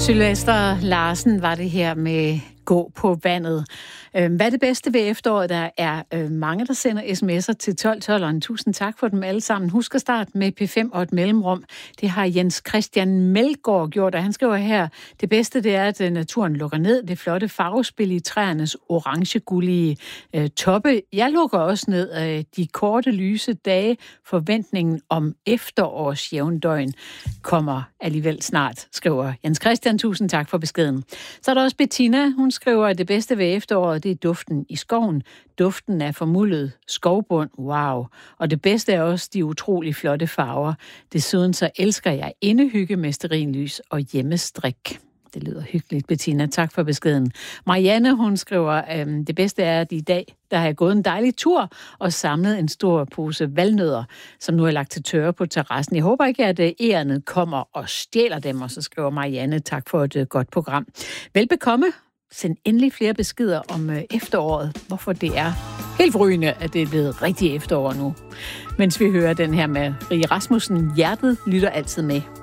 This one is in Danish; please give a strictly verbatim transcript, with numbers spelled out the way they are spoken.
Sylvester Larsen var det her med Gå på vandet. Hvad er det bedste ved efteråret? Der er mange, der sender sms'er til tolv tolv. Tusind tak for dem alle sammen. Husk at starte med P fem og et mellemrum. Det har Jens Christian Melgaard gjort, og han skriver her, det bedste det er, at naturen lukker ned. Det flotte farvespil i træernes orange-gullige øh, toppe. Jeg lukker også ned øh, de korte, lyse dage. Forventningen om efterårs jævndøgn kommer alligevel snart, skriver Jens Christian. Tusind tak for beskeden. Så er der også Bettina. Hun skriver, at det bedste ved efteråret, det er duften i skoven. Duften af formuldet skovbund. Wow. Og det bedste er også de utrolig flotte farver. Desuden så elsker jeg indehygge med stearinlys og hjemmestrik. Det lyder hyggeligt, Bettina. Tak for beskeden. Marianne, hun skriver, øhm, det bedste er, at i dag, der har jeg gået en dejlig tur og samlet en stor pose valnødder, som nu er lagt til tørre på terrassen. Jeg håber ikke, at ærerne kommer og stjæler dem, og så skriver Marianne, tak for et godt program. Velbekomme. Send endelig flere beskeder om efteråret, hvorfor det er helt forrygende, at det er blevet rigtig efterår nu. Mens vi hører den her med Rie Rasmussen, hjertet lytter altid med.